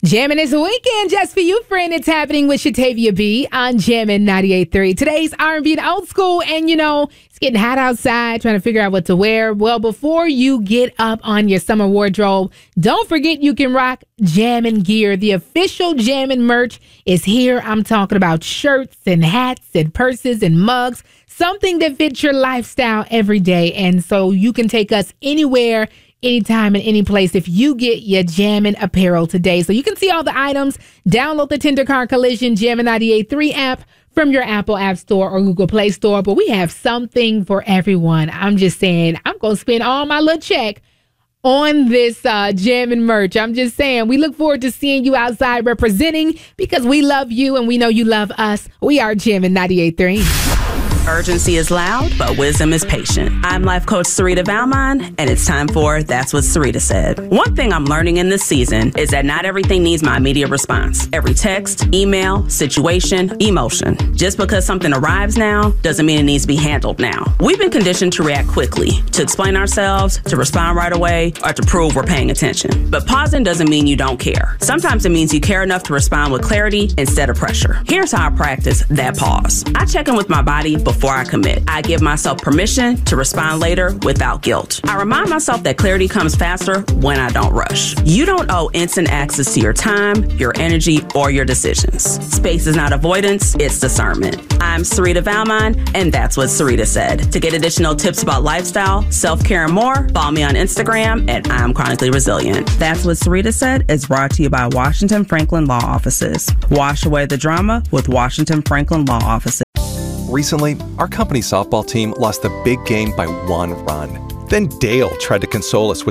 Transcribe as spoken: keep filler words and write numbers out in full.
Jammin' this weekend just for you, friend. It's happening with Shatavia B on Jammin' ninety-eight point three. Today's R and B and old school, and you know, it's getting hot outside, trying to figure out what to wear. Well, before you get up on your summer wardrobe, don't forget you can rock Jammin' gear. The official Jammin' merch is here. I'm talking about shirts and hats and purses and mugs, something that fits your lifestyle every day. And so you can take us anywhere, anytime, and any place if you get your Jammin' apparel today. So you can see all the items. Download the Tender Car Collision Jammin' ninety-eight point three app from your Apple App Store or Google Play Store. But we have something for everyone. I'm just saying, I'm going to spend all my little check on this uh, Jammin' merch. I'm just saying, we look forward to seeing you outside representing because we love you and we know you love us. We are Jammin' ninety-eight point three. Urgency is loud, but wisdom is patient. I'm life coach Sarita Valmon, and it's time for That's What Sarita Said. One thing I'm learning in this season is that not everything needs my immediate response. Every text, email, situation, emotion. Just because something arrives now doesn't mean it needs to be handled now. We've been conditioned to react quickly, to explain ourselves, to respond right away, or to prove we're paying attention. But pausing doesn't mean you don't care. Sometimes it means you care enough to respond with clarity instead of pressure. Here's how I practice that pause. I check in with my body before Before I commit. I give myself permission to respond later without guilt. I remind myself that clarity comes faster when I don't rush. You don't owe instant access to your time, your energy, or your decisions. Space is not avoidance, it's discernment. I'm Sarita Valmon, and that's what Sarita said. To get additional tips about lifestyle, self-care, and more, follow me on Instagram at I'm Chronically Resilient. That's What Sarita Said is brought to you by Washington Franklin Law Offices. Wash away the drama with Washington Franklin Law Offices. Recently, our company softball team lost the big game by one run. Then Dale tried to console us with